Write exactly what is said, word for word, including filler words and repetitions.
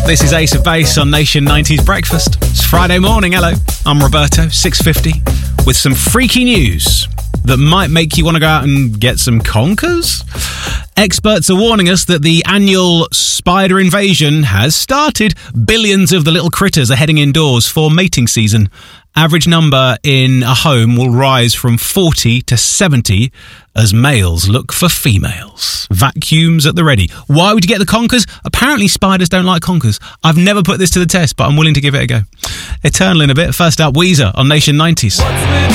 This is Ace of Base on Nation nineties Breakfast. It's Friday morning, hello. I'm Roberto, six fifty, with some freaky news that might make you want to go out and get some conkers. Experts are warning us that the annual spider invasion has started. Billions of the little critters are heading indoors for mating season. Average number in a home will rise from forty to seventy as males look for females. Vacuums at the ready. Why would you get the conkers? Apparently spiders don't like conkers. I've never put this to the test, but I'm willing to give it a go. Eternal in a bit. First up, Weezer on Nation nineties.